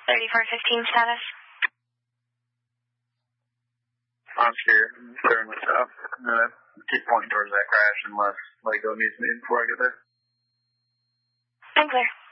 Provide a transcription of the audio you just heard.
3415 status. Oscar, turn what's up. I'm going to keep pointing towards that crash unless LEGO needs me before I get there. I'm clear.